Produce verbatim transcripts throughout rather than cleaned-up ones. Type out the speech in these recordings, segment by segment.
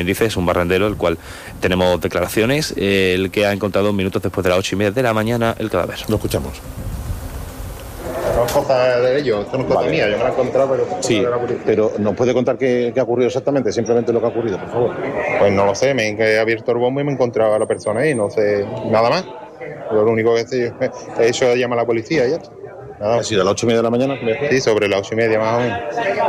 dice, es un barrendero, el cual tenemos declaraciones, eh, el que ha encontrado minutos después de las ocho y media de la mañana el cadáver. Lo escuchamos. No es cosa de ellos, esto no es cosa vale. mía, yo me la he encontrado, pero es sí, cosa de la policía. Pero ¿nos puede contar qué, qué ha ocurrido exactamente? Simplemente lo que ha ocurrido, por favor. Pues no lo sé, me he abierto el bombo y me he encontrado a la persona ahí, no sé nada más. Yo lo único que sé, he hecho es llamar a la policía y ya está. ¿Ha sido a las ocho y media de la mañana? Sí, sobre las ocho y media más o menos.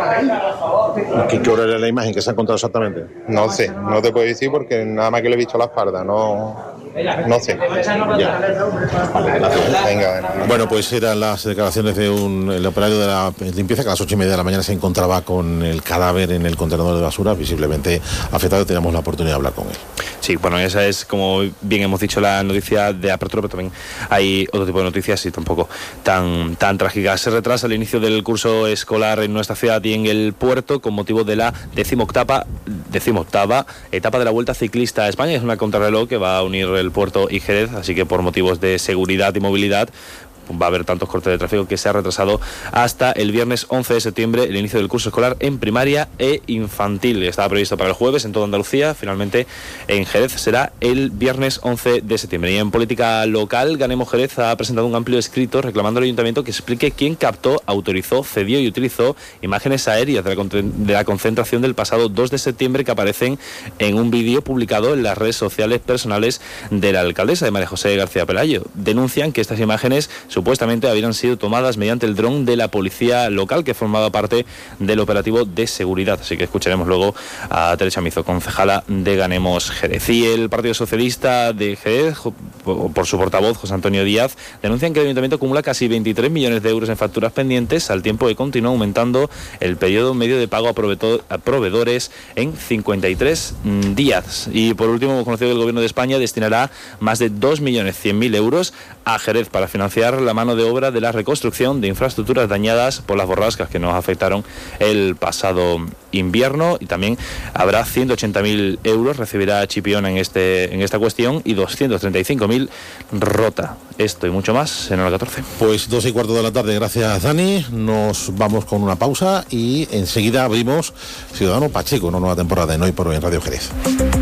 ¿Qué, qué hora era la imagen que se ha encontrado exactamente? No sé, no te puedo decir porque nada más que le he visto la espalda, no... No sé. Ya. Vale, gracias. Venga, bueno, pues eran las declaraciones de un el operario de la limpieza que a las ocho y media de la mañana se encontraba con el cadáver en el contenedor de basura, visiblemente afectado. Teníamos la oportunidad de hablar con él. Sí, bueno, esa es, como bien hemos dicho, la noticia de apertura, pero también hay otro tipo de noticias y tampoco tan, tan trágicas. Se retrasa el inicio del curso escolar en nuestra ciudad y en el puerto con motivo de la decimoctava, decimoctava etapa de la Vuelta Ciclista a España. Es una contrarreloj que va a unir el puerto y Jerez, así que por motivos de seguridad y movilidad va a haber tantos cortes de tráfico que se ha retrasado hasta el viernes once de septiembre el inicio del curso escolar en primaria e infantil. Estaba previsto para el jueves en toda Andalucía, finalmente en Jerez será el viernes once de septiembre. Y en política local, Ganemos Jerez ha presentado un amplio escrito reclamando al ayuntamiento que explique quién captó, autorizó, cedió y utilizó imágenes aéreas de la, de la concentración del pasado dos de septiembre que aparecen en un vídeo publicado en las redes sociales personales de la alcaldesa de María José García Pelayo. Denuncian que estas imágenes supuestamente habían sido tomadas mediante el dron de la policía local que formaba parte del operativo de seguridad. Así que escucharemos luego a Tere Chamizo, concejala de Ganemos Jerez. Y el Partido Socialista de Jerez, por su portavoz José Antonio Díaz, denuncian que el ayuntamiento acumula casi veintitrés millones de euros en facturas pendientes al tiempo que continúa aumentando el periodo medio de pago a proveedores en cincuenta y tres días. Y por último, hemos conocido que el Gobierno de España destinará más de dos millones cien mil euros a Jerez para financiar la mano de obra de la reconstrucción de infraestructuras dañadas por las borrascas que nos afectaron el pasado invierno, y también habrá ciento ochenta mil euros, recibirá Chipiona en, este, en esta cuestión, y doscientos treinta y cinco mil Rota. Esto y mucho más en hora catorce. Pues dos y cuarto de la tarde, gracias Dani. Nos vamos con una pausa y enseguida abrimos Ciudadano Pacheco, una nueva temporada en Hoy por Hoy en Radio Jerez.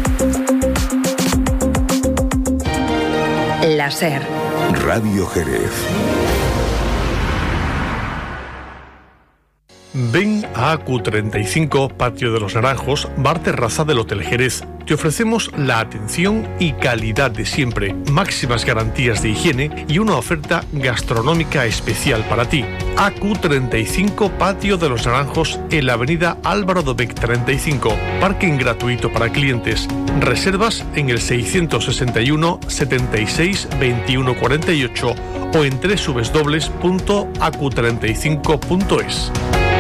La SER. Radio Jerez. Ven a A Q treinta y cinco, Patio de los Naranjos, bar terraza del Hotel Jerez. Te ofrecemos la atención y calidad de siempre, máximas garantías de higiene y una oferta gastronómica especial para ti. A Q treinta y cinco, Patio de los Naranjos, en la avenida Álvaro Dobech treinta y cinco. Parking gratuito para clientes. Reservas en el seiscientos sesenta y uno, setenta y seis, veintiuno cuarenta y ocho o en doble u doble u doble u punto a q treinta y cinco punto es.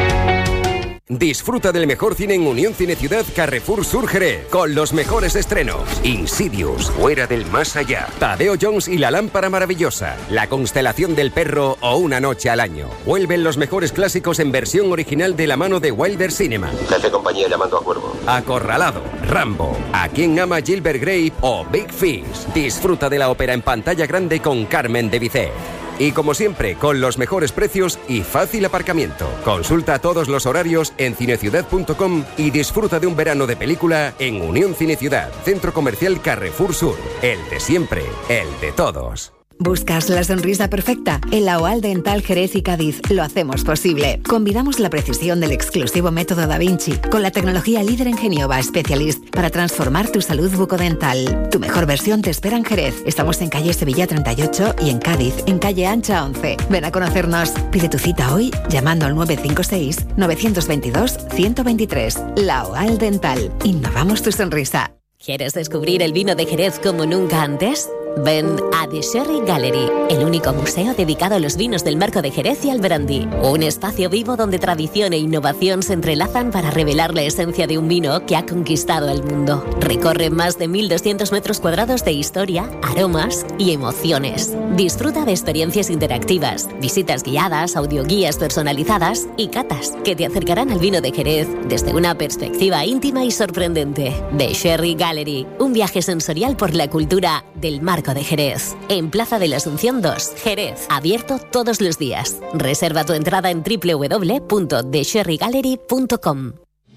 Disfruta del mejor cine en Unión Cine Ciudad Carrefour Sur Jerez, con los mejores estrenos: Insidious, Fuera del Más Allá, Tadeo Jones y la Lámpara Maravillosa, La Constelación del Perro o Una Noche al Año. Vuelven los mejores clásicos en versión original de la mano de Wilder Cinema. Jefe compañía llamando a Cuervo. Acorralado, Rambo, A Quien Ama Gilbert Grape o Big Fish. Disfruta de la ópera en pantalla grande con Carmen de Bizet. Y como siempre, con los mejores precios y fácil aparcamiento. Consulta todos los horarios en cineciudad punto com y disfruta de un verano de película en Unión Cine Ciudad, Centro Comercial Carrefour Sur. El de siempre, el de todos. ¿Buscas la sonrisa perfecta? En la OAL Dental Jerez y Cádiz lo hacemos posible. Combinamos la precisión del exclusivo método Da Vinci con la tecnología líder en Genioba Specialist para transformar tu salud bucodental. Tu mejor versión te espera en Jerez. Estamos en calle Sevilla treinta y ocho y en Cádiz, en calle Ancha once. Ven a conocernos. Pide tu cita hoy llamando al nueve cinco seis, nueve dos dos, uno cero dos tres. La OAL Dental. Innovamos tu sonrisa. ¿Quieres descubrir el vino de Jerez como nunca antes? Ven a The Sherry Gallery, el único museo dedicado a los vinos del Marco de Jerez y al brandy. Un espacio vivo donde tradición e innovación se entrelazan para revelar la esencia de un vino que ha conquistado el mundo. Recorre más de mil doscientos metros cuadrados de historia, aromas y emociones. Disfruta de experiencias interactivas, visitas guiadas, audioguías personalizadas y catas que te acercarán al vino de Jerez desde una perspectiva íntima y sorprendente. The Sherry Gallery, un viaje sensorial por la cultura del Marco de Jerez. En Plaza de la Asunción dos, Jerez. Abierto todos los días. Reserva tu entrada en doble u doble u doble u punto the sherry gallery punto com.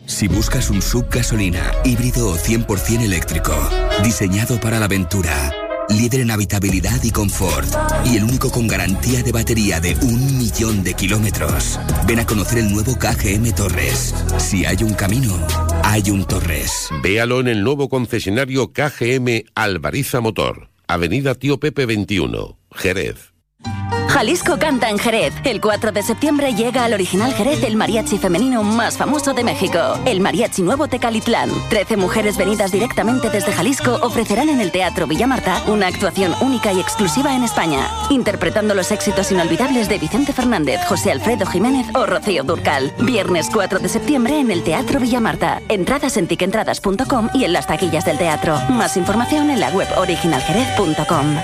Si buscas un sub gasolina, híbrido o cien por ciento eléctrico, diseñado para la aventura, líder en habitabilidad y confort, y el único con garantía de batería de un millón de kilómetros, ven a conocer el nuevo K G M Torres. Si hay un camino, hay un Torres. Véalo en el nuevo concesionario K G M Alvariza Motor, Avenida Tío Pepe veintiuno, Jerez. Jalisco canta en Jerez. El cuatro de septiembre llega al Original Jerez el mariachi femenino más famoso de México, el Mariachi Nuevo Tecalitlán. Trece mujeres venidas directamente desde Jalisco ofrecerán en el Teatro Villa Marta una actuación única y exclusiva en España, interpretando los éxitos inolvidables de Vicente Fernández, José Alfredo Jiménez o Rocío Dúrcal. Viernes cuatro de septiembre en el Teatro Villa Marta. Entradas en tiquentradas punto com y en las taquillas del teatro. Más información en la web original jerez punto com.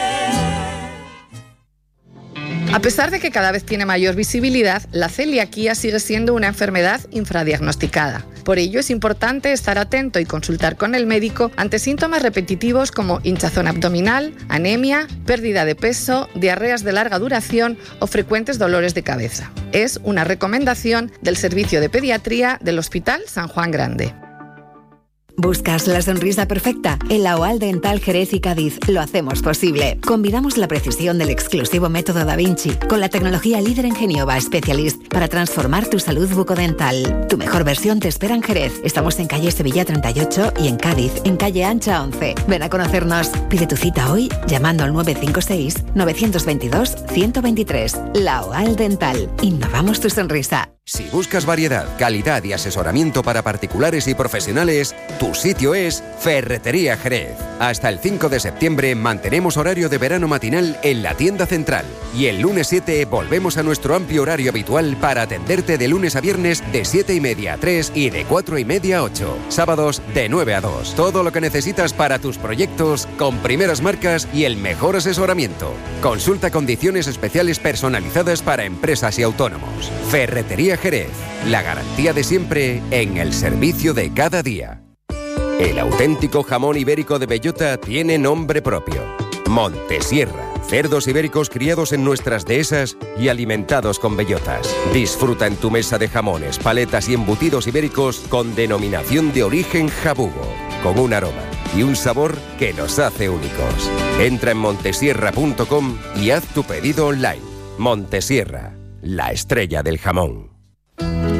A pesar de que cada vez tiene mayor visibilidad, la celiaquía sigue siendo una enfermedad infradiagnosticada. Por ello es importante estar atento y consultar con el médico ante síntomas repetitivos como hinchazón abdominal, anemia, pérdida de peso, diarreas de larga duración o frecuentes dolores de cabeza. Es una recomendación del Servicio de Pediatría del Hospital San Juan Grande. ¿Buscas la sonrisa perfecta? En la OAL Dental Jerez y Cádiz lo hacemos posible. Combinamos la precisión del exclusivo método Da Vinci con la tecnología líder en Genioba Specialist para transformar tu salud bucodental. Tu mejor versión te espera en Jerez. Estamos en calle Sevilla treinta y ocho y en Cádiz, en calle Ancha once. Ven a conocernos. Pide tu cita hoy llamando al nueve cinco seis, nueve dos dos, uno dos tres. La OAL Dental. Innovamos tu sonrisa. Si buscas variedad, calidad y asesoramiento para particulares y profesionales, tu sitio es Ferretería Jerez. Hasta el cinco de septiembre mantenemos horario de verano matinal en la tienda central. Y el lunes siete volvemos a nuestro amplio horario habitual para atenderte de lunes a viernes de siete y media a tres y de cuatro y media a ocho. Sábados de nueve a dos. Todo lo que necesitas para tus proyectos con primeras marcas y el mejor asesoramiento. Consulta condiciones especiales personalizadas para empresas y autónomos. Ferretería Jerez, la garantía de siempre en el servicio de cada día. El auténtico jamón ibérico de bellota tiene nombre propio: Montesierra. Cerdos ibéricos criados en nuestras dehesas y alimentados con bellotas. Disfruta en tu mesa de jamones, paletas y embutidos ibéricos con denominación de origen jabugo, con un aroma y un sabor que los hace únicos. Entra en montesierra punto com y haz tu pedido online. Montesierra, la estrella del jamón.